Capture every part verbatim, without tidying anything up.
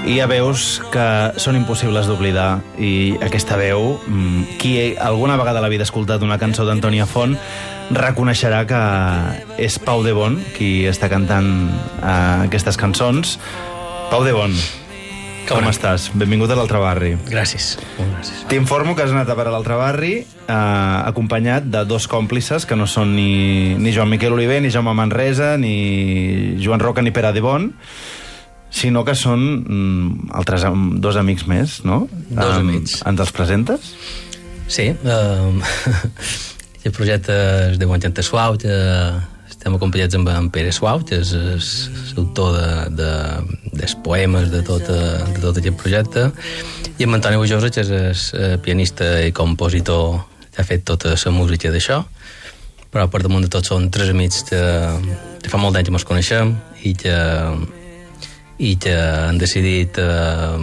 hi ha veus que són impossibles d'oblidar, i aquesta veu, qui alguna vegada a la vida ha escoltat una cançó d'Antònia Font reconeixerà que és Pau de Bon qui està cantant uh, aquestes cançons. Pau de Bon, com Bona. estàs? Benvingut a l'Altre Barri. Gràcies. Gràcies. T'informo que has anat a parar a l'Altre Barri eh, acompanyat de dos còmplices que no són ni, ni Joan Miquel Oliver, ni Jaume Manresa, ni Joan Roca, ni Pere de Bon, sinó que són mm, altres dos amics més, no? Dos Um, amics. ens els presentes? Sí, um, el projecte es diu Encanta Suau, que estem acompanyats amb en Pere Suau, que és l'autor de, de, dels poemes de tot, de tot aquest projecte, i en Antoni Bujosa, que és el pianista i compositor que ha fet tota la música d'això, però per damunt de tot són tres amics que, que fa molt d'anys que ens coneixem i que, i que han decidit eh,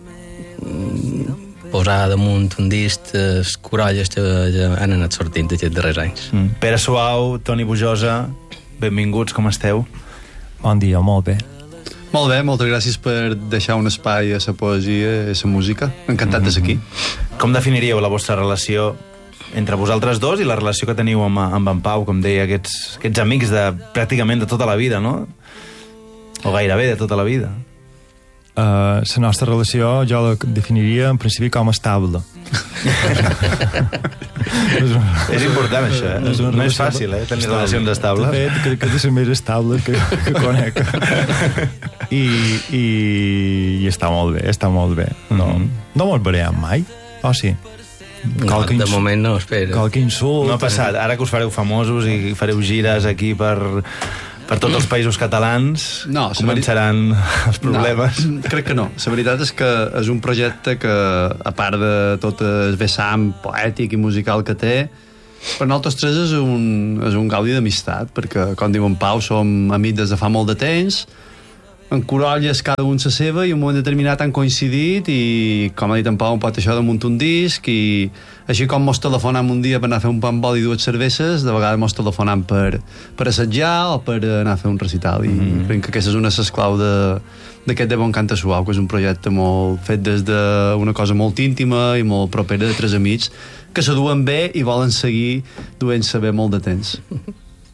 posar damunt un disc les corolles que, que han anat sortint aquests darrers anys. Mm. Pere Suau, Toni Bujosa, benvinguts, com esteu? Bon dia, molt bé. Molt bé, moltes gràcies per deixar un espai a la poesia i a la música. Encantat de ser aquí. Com definiríeu la vostra relació entre vosaltres dos i la relació que teniu amb, amb en Pau, com deia, aquests, aquests amics de pràcticament de tota la vida, no? O gairebé de tota la vida. Uh, la nostra relació jo la definiria en principi com estable. És important, això, eh? És una No és relació fàcil, eh? Tenir relacions estables. De fet, crec que és la més estable que, que conec. I, i, I està molt bé, està molt bé. No, no mos veurem mai, o sí? No, de insult, moment no, espera. Qualque insult... No ha passat. Ara que us fareu famosos i fareu gires aquí per, per tots els països catalans, No, començaran els problemes. No, crec que no. La veritat és que és un projecte que, a part de tot el vessant poètic i musical que té, per nosaltres tres és un, és un gaudi d'amistat, perquè, com diu en Pau, som amics des de fa molt de temps, en corolles cada un sa seva, i en un moment determinat han coincidit i, com ha dit en Pau, un pot això damunt un disc, i així com mos telefonam un dia per anar a fer un pa amb oli i dues cerveses, de vegades mos telefonam per, per assetjar o per anar a fer un recital, i mm. crec que aquesta és una de les clau de, d'aquest de Bon Canta Suau, que és un projecte molt fet des d'una cosa molt íntima i molt propera de tres amics que se duen bé i volen seguir duent-se bé molt de temps.